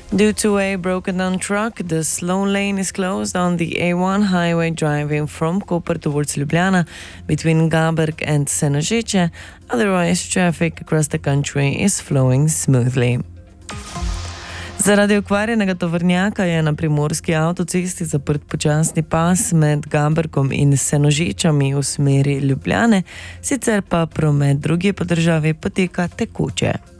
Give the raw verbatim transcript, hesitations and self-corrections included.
Due to a broken down truck, the slow lane is closed on the A one highway driving from Koper towards Ljubljana between Gaberg and Senožeče. Otherwise, traffic across the country is flowing smoothly. Zaradi okvarjenega tovornjaka je na primorski avtocesti zaprt počasni pas med Gabergom in Senožečami v smeri Ljubljane, sicer pa promet drugje po državi poteka tekoče.